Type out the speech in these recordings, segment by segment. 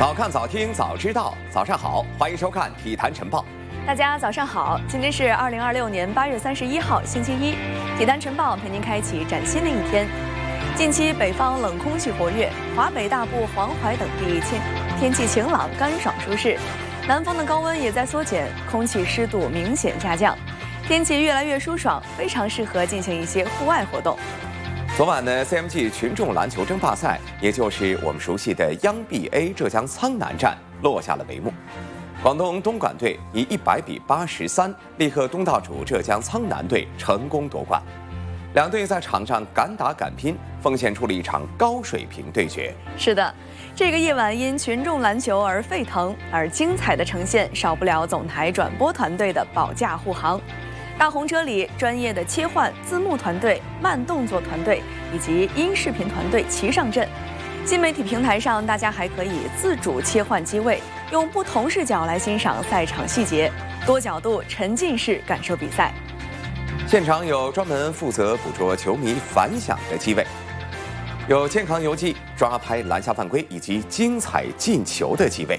早看早听早知道，早上好，欢迎收看《体坛晨报》。 大家早上好，今天是2026年8月31号，星期一，《体坛晨报》陪您开启崭新的一天。近期北方冷空气活跃，华北大部、黄淮等地天气晴朗、干爽舒适，南方的高温也在缩减，空气湿度明显下降，天气越来越舒爽，非常适合进行一些户外活动。 昨晚呢 ，CMG 群众篮球争霸赛，也就是我们熟悉的央 BA 浙江苍南站落下了帷幕。广东东莞队以100比83力克东道主浙江苍南队，成功夺冠。两队在场上敢打敢拼，奉献出了一场高水平对决。 是的，这个夜晚因群众篮球而沸腾，而精彩的呈现少不了总台转播团队的保驾护航。大红车里，专业的切换、字幕团队、慢动作团队以及音视频团队齐上阵。新媒体平台上，大家还可以自主切换机位，用不同视角来欣赏赛场细节，多角度沉浸式感受比赛。 现场有专门负责捕捉球迷反响的机位，有健康游击、抓拍篮下犯规以及精彩进球的机位，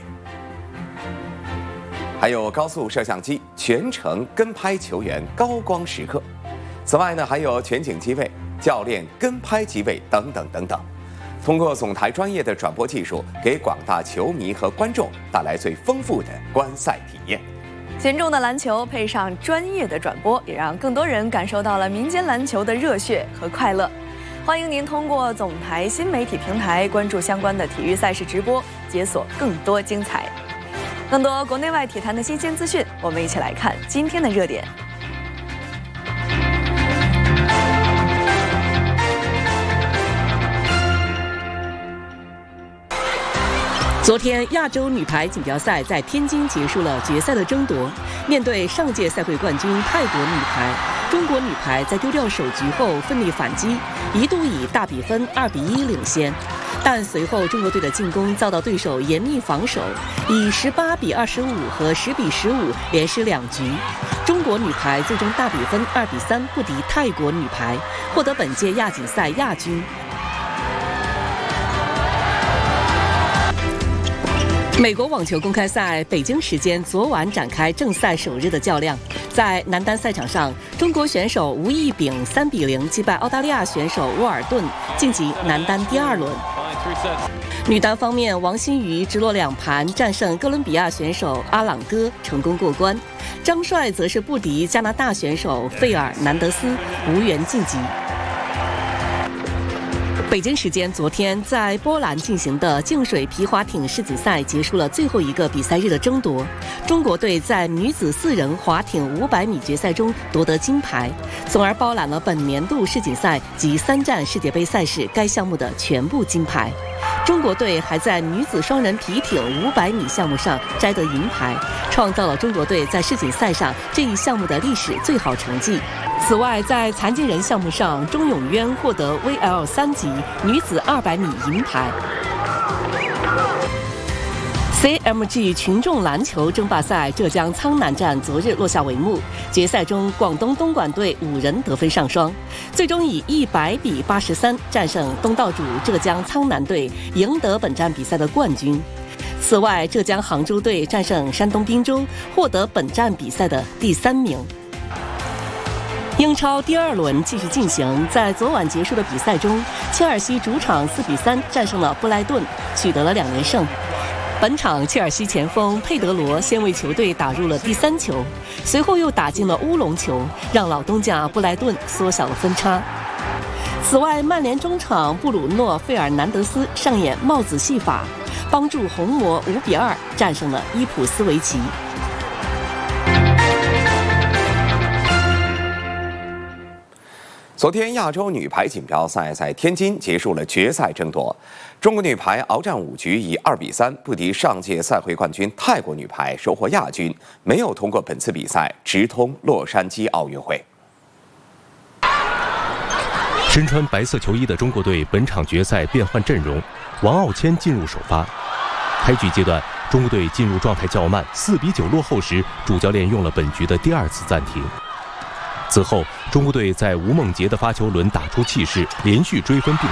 还有高速摄像机全程跟拍球员高光时刻。此外呢，还有全景机位、教练跟拍机位等等等等。通过总台专业的转播技术，给广大球迷和观众带来最丰富的观赛体验。 群众的篮球配上专业的转播，也让更多人感受到了民间篮球的热血和快乐。欢迎您通过总台新媒体平台关注相关的体育赛事直播，解锁更多精彩。更多国内外体坛的新鲜资讯，我们一起来看今天的热点。 昨天，亚洲女排锦标赛在天津结束了决赛的争夺。面对上届赛会冠军泰国女排，中国女排在丢掉首局后奋力反击，一度以大比分2比1领先。但随后中国队的进攻遭到对手严密防守，以18比25和10比15连失2局。中国女排最终大比分2比3不敌泰国女排，获得本届亚锦赛亚军。美国网球公开赛北京时间昨晚展开正赛首日的较量，在男单赛场上，中国选手吴亦丙3比0击败澳大利亚选手沃尔顿，晋级男单第2轮。女单方面，王欣瑜直落2盘战胜哥伦比亚选手阿朗戈，成功过关。张帅则是不敌加拿大选手费尔南德斯，无缘晋级。北京时间昨天，在波兰进行的净水皮划艇世锦赛结束了最后一个比赛日的争夺。中国队在女子4人划艇500米决赛中夺得金牌，从而包揽了本年度世锦赛及3站世界杯赛事该项目的全部金牌。中国队还在女子双人皮艇500米项目上摘得银牌，创造了中国队在世锦赛上这一项目的历史最好成绩。此外，在残疾人项目上，钟永渊获得 VL 3级女子200米银牌。CMG 群众篮球争霸赛浙江苍南站昨日落下帷幕，决赛中广东东莞队5人得分上双，最终以100比83战胜东道主浙江苍南队，赢得本站比赛的冠军。此外，浙江杭州队战胜山东滨州，获得本站比赛的第3名。英超第2轮继续进行，在昨晚结束的比赛中，切尔西主场4比3战胜了布莱顿，取得了2连胜。本场切尔西前锋佩德罗先为球队打入了第3球，随后又打进了乌龙球，让老东家布莱顿缩小了分差。此外，曼联中场布鲁诺·费尔南德斯上演帽子戏法，帮助红魔5比2战胜了伊普斯维奇。 昨天，亚洲女排锦标赛在天津结束了决赛争夺。中国女排鏖战5局，以2比3不敌上届赛会冠军泰国女排，收获亚军，没有通过本次比赛直通洛杉矶奥运会。 身穿白色球衣的中国队本场决赛变换阵容，王傲谦进入首发。开局阶段，中国队进入状态较慢，4比9落后时，主教练用了本局的第2次暂停。此后，中国队在吴梦洁的发球轮打出气势，连续追分并